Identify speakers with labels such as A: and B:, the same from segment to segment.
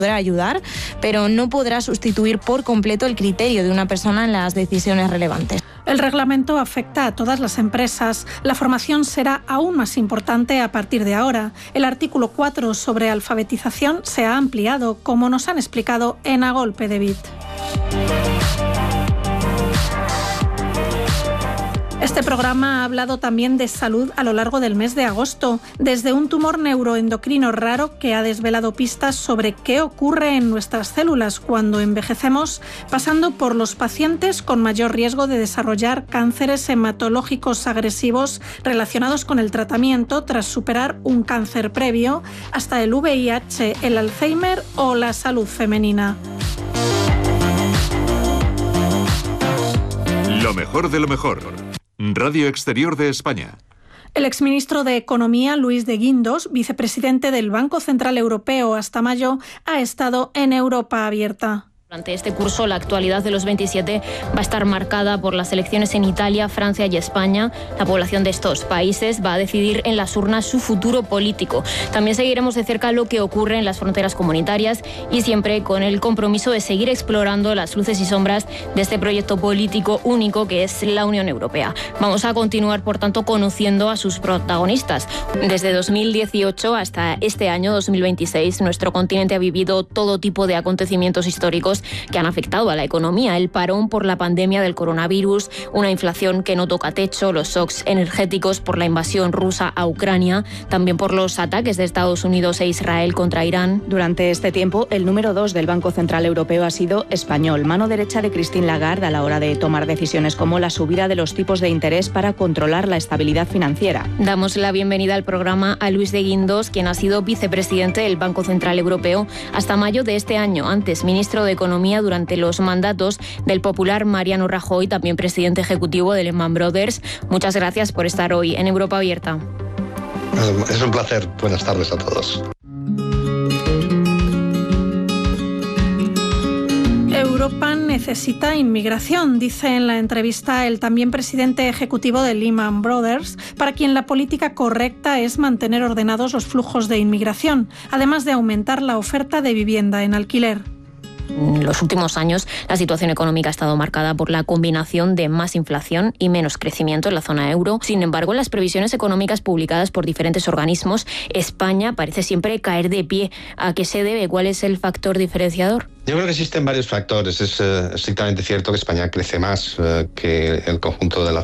A: podrá ayudar, pero no podrá sustituir por completo el criterio de una persona en las decisiones relevantes.
B: El reglamento afecta a todas las empresas. La formación será aún más importante a partir de ahora. El artículo 4 sobre alfabetización se ha ampliado, como nos han explicado en A Golpe de Bit. Este programa ha hablado también de salud a lo largo del mes de agosto, desde un tumor neuroendocrino raro que ha desvelado pistas sobre qué ocurre en nuestras células cuando envejecemos, pasando por los pacientes con mayor riesgo de desarrollar cánceres hematológicos agresivos relacionados con el tratamiento tras superar un cáncer previo, hasta el VIH, el Alzheimer o la salud femenina.
C: Lo mejor de lo mejor. Radio Exterior de España.
B: El exministro de Economía, Luis de Guindos, vicepresidente del Banco Central Europeo hasta mayo, ha estado en Europa Abierta.
D: Durante este curso, la actualidad de los 27 va a estar marcada por las elecciones en Italia, Francia y España. La población de estos países va a decidir en las urnas su futuro político. También seguiremos de cerca lo que ocurre en las fronteras comunitarias y siempre con el compromiso de seguir explorando las luces y sombras de este proyecto político único que es la Unión Europea. Vamos a continuar, por tanto, conociendo a sus protagonistas. Desde 2018 hasta este año 2026, nuestro continente ha vivido todo tipo de acontecimientos históricos que han afectado a la economía, el parón por la pandemia del coronavirus, una inflación que no toca techo, los shocks energéticos por la invasión rusa a Ucrania, también por los ataques de Estados Unidos e Israel contra Irán.
E: Durante este tiempo, el número 2 del Banco Central Europeo ha sido español, mano derecha de Christine Lagarde a la hora de tomar decisiones como la subida de los tipos de interés para controlar la estabilidad financiera.
D: Damos la bienvenida al programa a Luis de Guindos, quien ha sido vicepresidente del Banco Central Europeo hasta mayo de este año, antes ministro de Economía durante los mandatos del popular Mariano Rajoy, también presidente ejecutivo de Lehman Brothers. Muchas gracias por estar hoy en Europa Abierta.
F: Es un placer. Buenas tardes a todos.
B: Europa necesita inmigración, dice en la entrevista el también presidente ejecutivo de Lehman Brothers, para quien la política correcta es mantener ordenados los flujos de inmigración, además de aumentar la oferta de vivienda en alquiler.
D: En los últimos años, la situación económica ha estado marcada por la combinación de más inflación y menos crecimiento en la zona euro. Sin embargo, en las previsiones económicas publicadas por diferentes organismos, España parece siempre caer de pie. ¿A qué se debe? ¿Cuál es el factor diferenciador?
F: Yo creo que existen varios factores. Es estrictamente cierto que España crece más que el conjunto de la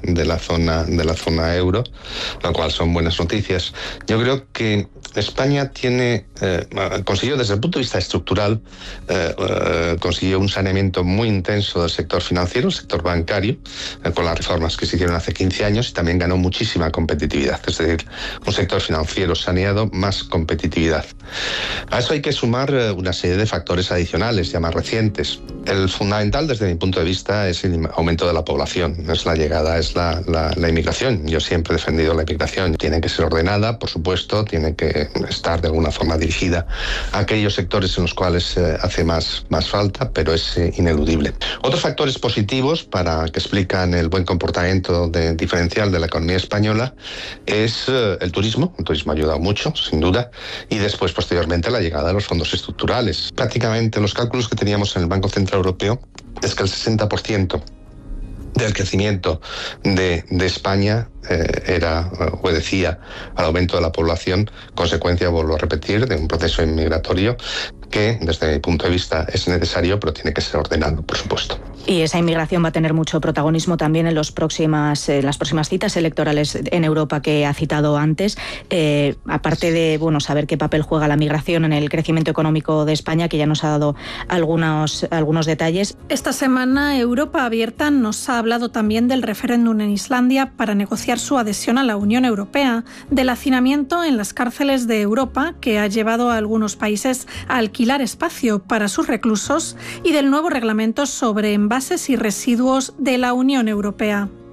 F: zona euro, lo cual son buenas noticias. Yo creo que España consiguió desde el punto de vista estructural, consiguió un saneamiento muy intenso del sector financiero, el sector bancario, con las reformas que se hicieron hace 15 años, y también ganó muchísima competitividad. Es decir, un sector financiero saneado, más competitividad. A eso hay que sumar una serie de factores adicionales, ya más recientes. El fundamental, desde mi punto de vista, es el aumento de la población, es la llegada, es la inmigración. Yo siempre he defendido la inmigración. Tiene que ser ordenada, por supuesto, tiene que estar de alguna forma dirigida a aquellos sectores en los cuales hace más falta, pero es ineludible. Otros factores positivos que explican el buen comportamiento diferencial de la economía española es el turismo. El turismo ha ayudado mucho, sin duda, y después, posteriormente, la llegada de los fondos estructurales. Prácticamente los cálculos que teníamos en el Banco Central Europeo es que el 60% del crecimiento de España obedecía al aumento de la población, consecuencia, vuelvo a repetir, de un proceso inmigratorio que, desde mi punto de vista, es necesario, pero tiene que ser ordenado, por supuesto.
E: Y esa inmigración va a tener mucho protagonismo también en las próximas citas electorales en Europa que ha citado antes. Aparte de saber qué papel juega la migración en el crecimiento económico de España, que ya nos ha dado algunos detalles.
B: Esta semana Europa Abierta nos ha hablado también del referéndum en Islandia para negociar su adhesión a la Unión Europea, del hacinamiento en las cárceles de Europa que ha llevado a algunos países a alquilar espacio para sus reclusos y del nuevo reglamento sobre envases y residuos de la Unión Europea.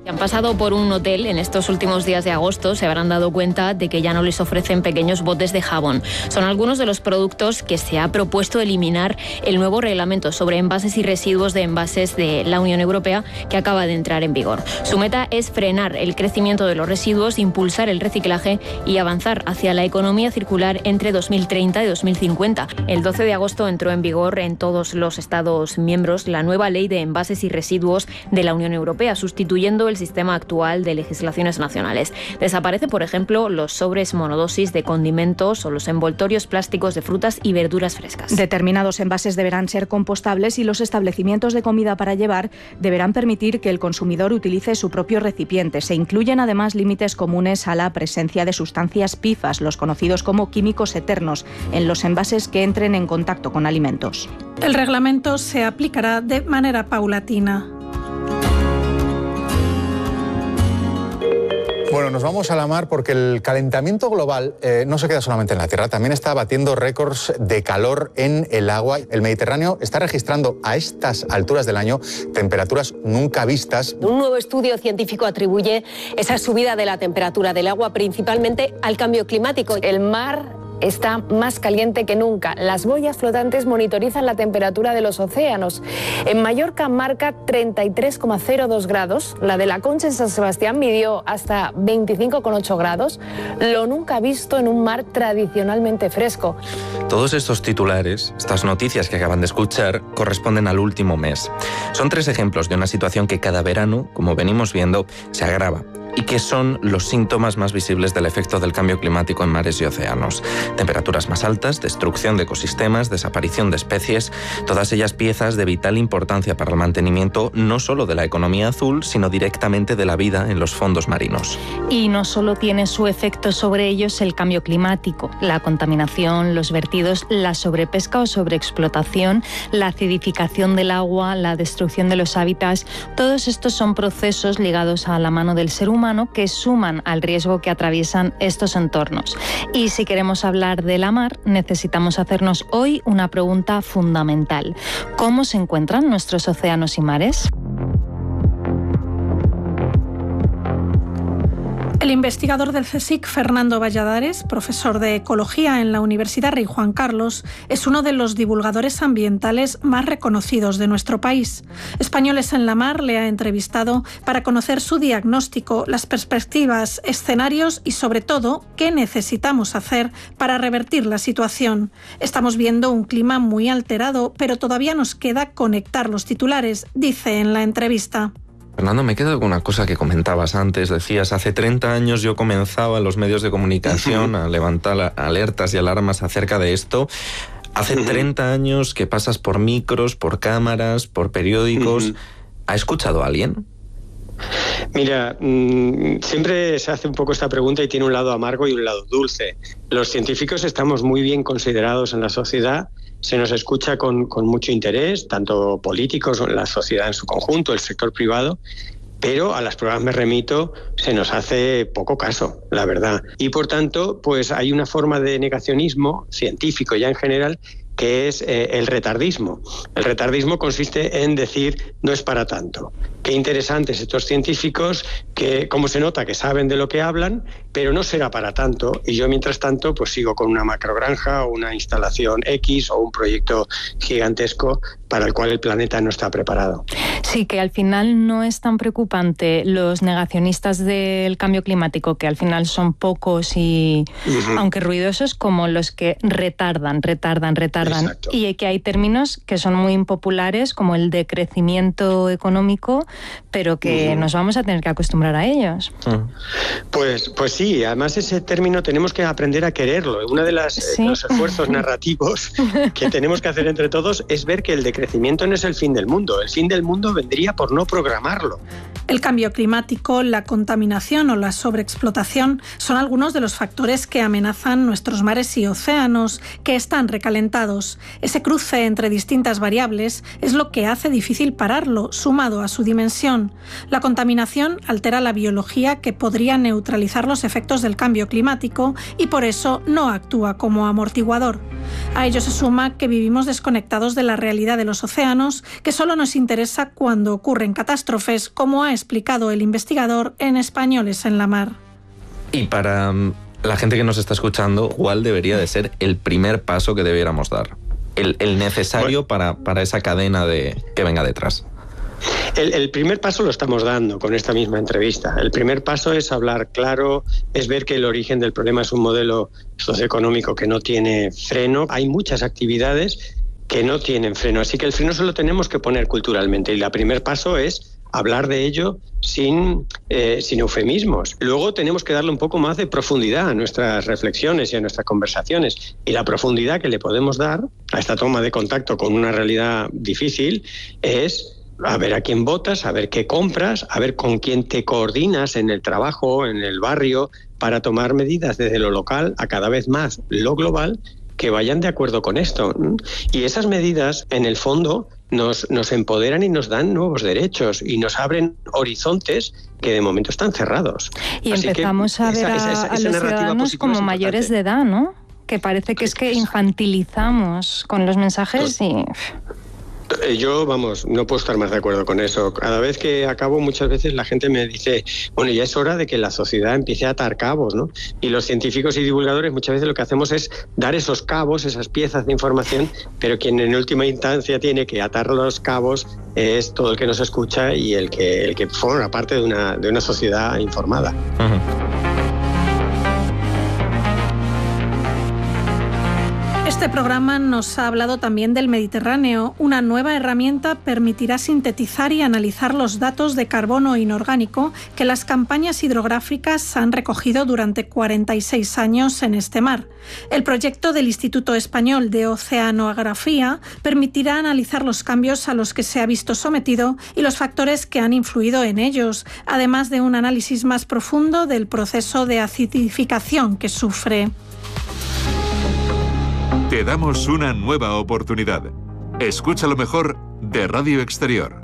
D: Han pasado por un hotel en estos últimos días de agosto, se habrán dado cuenta de que ya no les ofrecen pequeños botes de jabón. Son algunos de los productos que se ha propuesto eliminar el nuevo reglamento sobre envases y residuos de envases de la Unión Europea que acaba de entrar en vigor. Su meta es frenar el crecimiento de los residuos, impulsar el reciclaje y avanzar hacia la economía circular entre 2030 y 2050. El 12 de agosto entró en vigor en todos los Estados miembros la nueva ley de envases y residuos de la Unión Europea, sustituyendo el sistema actual de legislaciones nacionales. Desaparece, por ejemplo, los sobres monodosis de condimentos o los envoltorios plásticos de frutas y verduras frescas.
E: Determinados envases deberán ser compostables y los establecimientos de comida para llevar deberán permitir que el consumidor utilice su propio recipiente. Se incluyen además límites comunes a la presencia de sustancias PFAS, los conocidos como químicos eternos, en los envases que entren en contacto con alimentos.
B: El reglamento se aplicará de manera paulatina.
G: Bueno, nos vamos a la mar porque el calentamiento global no se queda solamente en la Tierra, también está batiendo récords de calor en el agua. El Mediterráneo está registrando a estas alturas del año temperaturas nunca vistas.
H: Un nuevo estudio científico atribuye esa subida de la temperatura del agua principalmente al cambio climático. El mar está más caliente que nunca. Las boyas flotantes monitorizan la temperatura de los océanos. En Mallorca marca 33,02 grados. La de La Concha en San Sebastián midió hasta 25,8 grados. Lo nunca visto en un mar tradicionalmente fresco.
I: Todos estos titulares, estas noticias que acaban de escuchar, corresponden al último mes. Son 3 ejemplos de una situación que cada verano, como venimos viendo, se agrava y que son los síntomas más visibles del efecto del cambio climático en mares y océanos. Temperaturas más altas, destrucción de ecosistemas, desaparición de especies, todas ellas piezas de vital importancia para el mantenimiento no solo de la economía azul, sino directamente de la vida en los fondos marinos.
J: Y no solo tiene su efecto sobre ellos el cambio climático, la contaminación, los vertidos, la sobrepesca o sobreexplotación, la acidificación del agua, la destrucción de los hábitats, todos estos son procesos ligados a la mano del ser humano que suman al riesgo que atraviesan estos entornos. Y si queremos hablar de la mar, necesitamos hacernos hoy una pregunta fundamental. ¿Cómo se encuentran nuestros océanos y mares?
B: El investigador del CSIC, Fernando Valladares, profesor de Ecología en la Universidad Rey Juan Carlos, es uno de los divulgadores ambientales más reconocidos de nuestro país. Españoles en la Mar le ha entrevistado para conocer su diagnóstico, las perspectivas, escenarios y, sobre todo, qué necesitamos hacer para revertir la situación. Estamos viendo un clima muy alterado, pero todavía nos queda conectar los titulares, dice en la entrevista.
I: Fernando, me quedo con una cosa que comentabas antes. Decías, hace 30 años yo comenzaba en los medios de comunicación a levantar alertas y alarmas acerca de esto. Hace 30 años que pasas por micros, por cámaras, por periódicos. ¿Ha escuchado a alguien?
K: Mira, siempre se hace un poco esta pregunta y tiene un lado amargo y un lado dulce. Los científicos estamos muy bien considerados en la sociedad, se nos escucha con mucho interés, tanto políticos, la sociedad en su conjunto, el sector privado, pero a las pruebas me remito, se nos hace poco caso, la verdad. Y por tanto, pues hay una forma de negacionismo científico ya en general, que es el retardismo. El retardismo consiste en decir, no es para tanto. Qué interesantes estos científicos, que como se nota que saben de lo que hablan, pero no será para tanto. Y yo, mientras tanto, pues sigo con una macrogranja o una instalación X o un proyecto gigantesco para el cual el planeta no está preparado.
J: Sí, que al final no es tan preocupante los negacionistas del cambio climático, que al final son pocos y, aunque ruidosos, como los que retardan. Exacto. Y que hay términos que son muy impopulares, como el de crecimiento económico, pero que nos vamos a tener que acostumbrar a ellos.
K: Pues sí, además ese término tenemos que aprender a quererlo. Uno de los esfuerzos narrativos que tenemos que hacer entre todos es ver que el decrecimiento no es el fin del mundo. El fin del mundo vendría por no programarlo.
B: El cambio climático, la contaminación o la sobreexplotación son algunos de los factores que amenazan nuestros mares y océanos, que están recalentados. Ese cruce entre distintas variables es lo que hace difícil pararlo, sumado a su dimensión. La contaminación altera la biología que podría neutralizar los efectos del cambio climático y por eso no actúa como amortiguador. A ello se suma que vivimos desconectados de la realidad de los océanos, que solo nos interesa cuando ocurren catástrofes, como ha explicado el investigador en Españoles en la Mar.
I: Y para la gente que nos está escuchando, ¿cuál debería de ser el primer paso que debiéramos dar? El necesario para esa cadena que venga detrás.
K: El primer paso lo estamos dando con esta misma entrevista. El primer paso es hablar claro, es ver que el origen del problema es un modelo socioeconómico que no tiene freno. Hay muchas actividades que no tienen freno, así que el freno se lo tenemos que poner culturalmente. Y el primer paso es hablar de ello sin eufemismos. Luego tenemos que darle un poco más de profundidad a nuestras reflexiones y a nuestras conversaciones. Y la profundidad que le podemos dar a esta toma de contacto con una realidad difícil es a ver a quién votas, a ver qué compras, a ver con quién te coordinas en el trabajo, en el barrio, para tomar medidas desde lo local a cada vez más lo global que vayan de acuerdo con esto. Y esas medidas, en el fondo, nos empoderan y nos dan nuevos derechos y nos abren horizontes que de momento están cerrados.
J: Y así empezamos a ver a los ciudadanos como mayores de edad, ¿no? Que parece que es que infantilizamos con los mensajes y...
K: Yo, no puedo estar más de acuerdo con eso. Cada vez que acabo, muchas veces la gente me dice, bueno, ya es hora de que la sociedad empiece a atar cabos, ¿no? Y los científicos y divulgadores muchas veces lo que hacemos es dar esos cabos, esas piezas de información, pero quien en última instancia tiene que atar los cabos es todo el que nos escucha y el que forma parte de una sociedad informada.
B: Este programa nos ha hablado también del Mediterráneo. Una nueva herramienta permitirá sintetizar y analizar los datos de carbono inorgánico que las campañas hidrográficas han recogido durante 46 años en este mar. El proyecto del Instituto Español de Oceanografía permitirá analizar los cambios a los que se ha visto sometido y los factores que han influido en ellos, además de un análisis más profundo del proceso de acidificación que sufre.
C: Te damos una nueva oportunidad. Escucha lo mejor de Radio Exterior.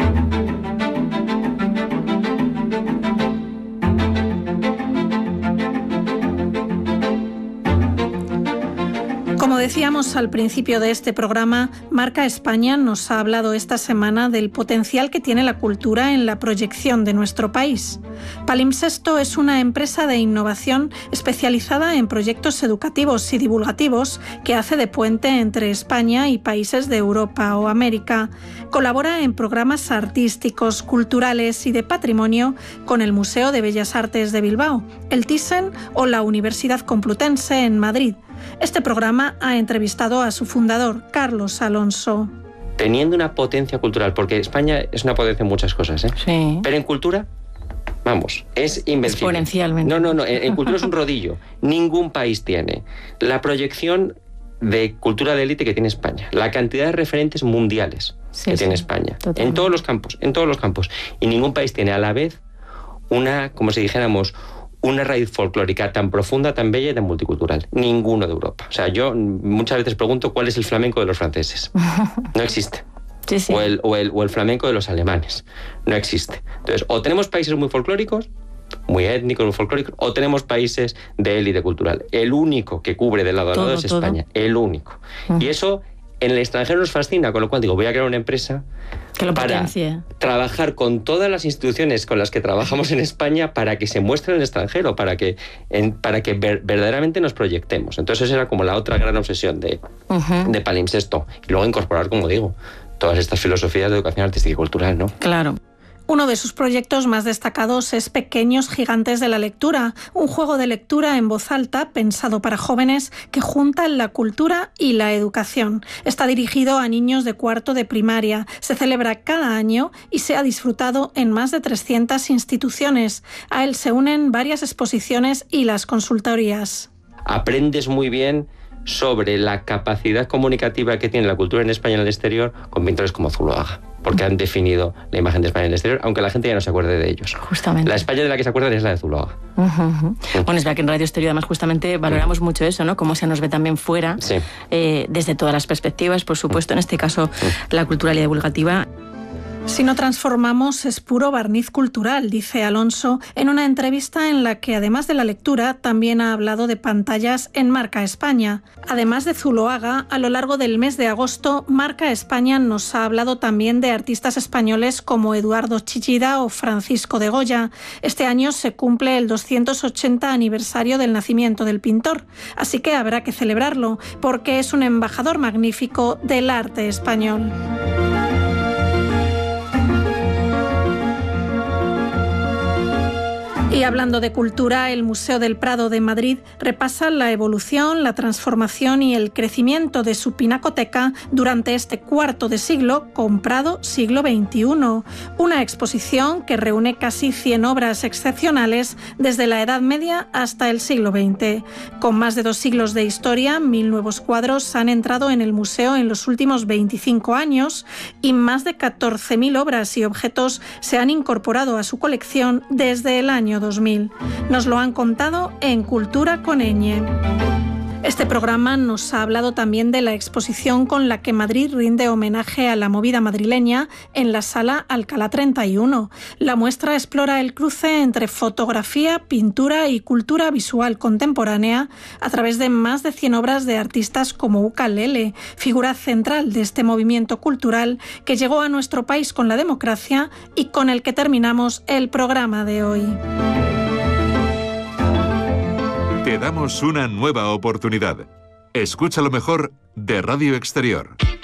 B: Como decíamos al principio de este programa, Marca España nos ha hablado esta semana del potencial que tiene la cultura en la proyección de nuestro país. Palimpsesto es una empresa de innovación especializada en proyectos educativos y divulgativos que hace de puente entre España y países de Europa o América. Colabora en programas artísticos, culturales y de patrimonio con el Museo de Bellas Artes de Bilbao, el Thyssen o la Universidad Complutense en Madrid. Este programa ha entrevistado a su fundador, Carlos Alonso.
L: Teniendo una potencia cultural, porque España es una potencia en muchas cosas,
J: Sí.
L: Pero en cultura, vamos, es invencible.
J: Exponencialmente.
L: No, en cultura es un rodillo. Ningún país tiene la proyección de cultura de élite que tiene España, la cantidad de referentes mundiales que tiene España, totalmente. en todos los campos. Y ningún país tiene a la vez una, como si dijéramos, una raíz folclórica tan profunda, tan bella y tan multicultural. Ninguno de Europa. O sea, yo muchas veces pregunto cuál es el flamenco de los franceses. No existe.
J: Sí.
L: O el flamenco de los alemanes. No existe. Entonces, o tenemos países muy folclóricos, muy étnicos, muy folclóricos, o tenemos países de élite cultural. El único que cubre de lado a lado es España. El único. Y eso en el extranjero nos fascina, con lo cual digo, voy a crear una empresa
J: que lo
L: para
J: potencie.
L: Trabajar con todas las instituciones con las que trabajamos en España para que se muestre en el extranjero, para que verdaderamente nos proyectemos. Entonces esa era como la otra gran obsesión de Palimpsesto. Y luego incorporar, como digo, todas estas filosofías de educación artística y cultural, ¿no?
J: Claro.
B: Uno de sus proyectos más destacados es Pequeños Gigantes de la Lectura, un juego de lectura en voz alta pensado para jóvenes que juntan la cultura y la educación. Está dirigido a niños de cuarto de primaria, se celebra cada año y se ha disfrutado en más de 300 instituciones. A él se unen varias exposiciones y las consultorías.
L: Aprendes muy bien sobre la capacidad comunicativa que tiene la cultura en España y en el exterior con pintores como Zuloaga, porque han definido la imagen de España en el exterior, aunque la gente ya no se acuerde de ellos.
J: Justamente.
L: La España de la que se acuerdan es la de Zuloaga.
J: Bueno, es verdad que en Radio Exterior además justamente valoramos mucho eso, ¿no? Cómo se nos ve también fuera, desde todas las perspectivas, por supuesto, en este caso la cultural y divulgativa.
B: Si no transformamos es puro barniz cultural, dice Alonso en una entrevista en la que, además de la lectura, también ha hablado de pantallas en Marca España. Además de Zuloaga, a lo largo del mes de agosto, Marca España nos ha hablado también de artistas españoles como Eduardo Chillida o Francisco de Goya. Este año se cumple el 280 aniversario del nacimiento del pintor, así que habrá que celebrarlo, porque es un embajador magnífico del arte español. Y hablando de cultura, el Museo del Prado de Madrid repasa la evolución, la transformación y el crecimiento de su pinacoteca durante este cuarto de siglo con Prado siglo XXI. Una exposición que reúne casi 100 obras excepcionales desde la Edad Media hasta el siglo XX. Con más de 2 siglos de historia, 1000 nuevos cuadros han entrado en el museo en los últimos 25 años y más de 14.000 obras y objetos se han incorporado a su colección desde el año 2000. Nos lo han contado en Cultura con Ñ. Este programa nos ha hablado también de la exposición con la que Madrid rinde homenaje a la movida madrileña en la Sala Alcalá 31. La muestra explora el cruce entre fotografía, pintura y cultura visual contemporánea a través de más de 100 obras de artistas como Uca Lele, figura central de este movimiento cultural que llegó a nuestro país con la democracia y con el que terminamos el programa de hoy.
C: Te damos una nueva oportunidad. Escucha lo mejor de Radio Exterior.